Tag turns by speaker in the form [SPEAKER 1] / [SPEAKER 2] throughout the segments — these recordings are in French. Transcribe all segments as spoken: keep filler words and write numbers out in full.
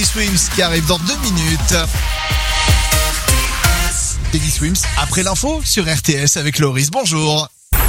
[SPEAKER 1] Teddy Swims qui arrive dans deux minutes. Teddy Swims, après l'info sur R T S avec Loris. Bonjour.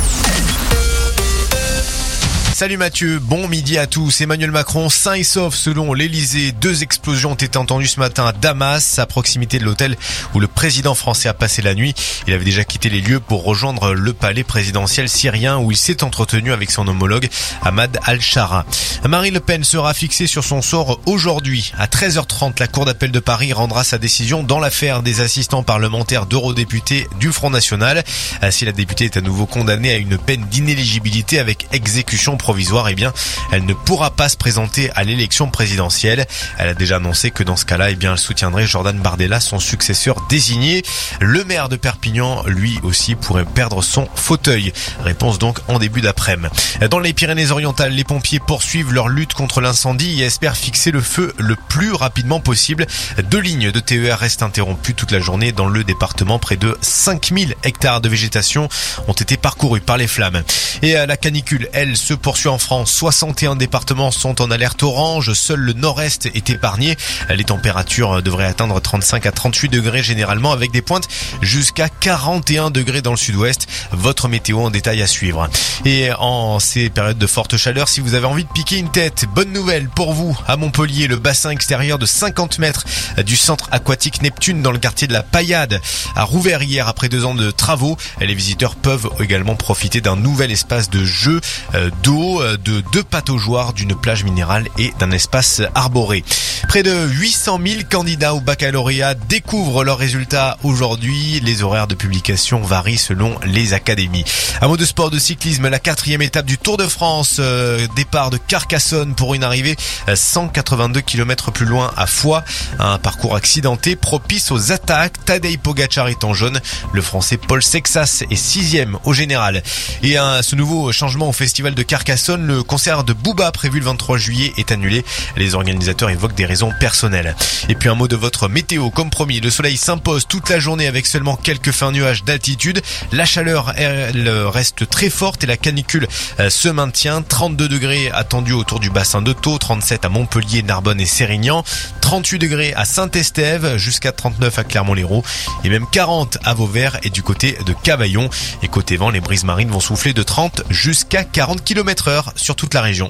[SPEAKER 2] Salut Mathieu, bon midi à tous. Emmanuel Macron, sain et sauf selon l'Elysée. Deux explosions ont été entendues ce matin à Damas, à proximité de l'hôtel où le président français a passé la nuit. Il avait déjà quitté les lieux pour rejoindre le palais présidentiel syrien où il s'est entretenu avec son homologue Ahmad Al-Shara. Marine Le Pen sera fixée sur son sort aujourd'hui. À treize heures trente, la Cour d'appel de Paris rendra sa décision dans l'affaire des assistants parlementaires d'eurodéputés du Front National. Si la députée est à nouveau condamnée à une peine d'inéligibilité avec exécution provisoire, eh bien, elle ne pourra pas se présenter à l'élection présidentielle. Elle a déjà annoncé que dans ce cas-là, eh bien, elle soutiendrait Jordan Bardella, son successeur désigné. Le maire de Perpignan, lui aussi, pourrait perdre son fauteuil. Réponse donc en début d'après-midi. Dans les Pyrénées-Orientales, les pompiers poursuivent leur lutte contre l'incendie et espèrent fixer le feu le plus rapidement possible. Deux lignes de T E R restent interrompues toute la journée dans le département. Près de cinq mille hectares de végétation ont été parcourus par les flammes. Et la canicule, elle, se poursuit en France. soixante et un départements sont en alerte orange. Seul le nord-est est épargné. Les températures devraient atteindre trente-cinq à trente-huit degrés généralement, avec des pointes jusqu'à quarante et un degrés dans le sud-ouest. Votre météo en détail à suivre. Et en ces périodes de forte chaleur, si vous avez envie de piquer une tête, bonne nouvelle pour vous. À Montpellier, le bassin extérieur de cinquante mètres du centre aquatique Neptune dans le quartier de la Paillade a rouvert hier après deux ans de travaux. Les visiteurs peuvent également profiter d'un nouvel espace de jeu d'eau, de deux pataugeoires, d'une plage minérale et d'un espace arboré. Près de huit cent mille candidats au baccalauréat découvrent leurs résultats aujourd'hui. Les horaires de publication varient selon les académies. Un mot de sport, de cyclisme, la quatrième étape du Tour de France. Euh, départ de Carcassonne pour une arrivée cent quatre-vingt-deux kilomètres plus loin à Foix. Un parcours accidenté propice aux attaques. Tadej Pogacar est en jaune. Le français Paul Sexas est sixième au général. Et un, ce nouveau changement au festival de Carcassonne, le concert de Booba prévu le vingt-trois juillet est annulé. Les organisateurs évoquent des raisons personnelles. Et puis un mot de votre météo, comme promis, le soleil s'impose toute la journée avec seulement quelques fins nuages d'altitude. La chaleur, elle, reste très forte et la canicule se maintient. trente-deux degrés attendus autour du bassin de Thau, trente-sept à Montpellier, Narbonne et Sérignan, trente-huit degrés à Saint-Estève, jusqu'à trente-neuf à Clermont-Lérault et même quarante à Vauvert et du côté de Cavaillon. Et côté vent, les brises marines vont souffler de trente jusqu'à quarante kilomètres heure sur toute la région.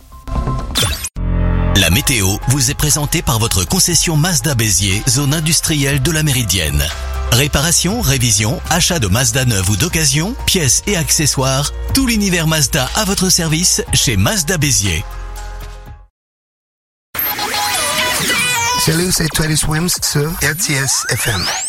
[SPEAKER 3] La météo vous est présentée par votre concession Mazda Béziers, zone industrielle de la Méridienne. Réparation, révision, achat de Mazda neuve ou d'occasion, pièces et accessoires, tout l'univers Mazda à votre service chez Mazda Béziers.
[SPEAKER 4] Salut, c'est Teddy Swims sur R T S F M.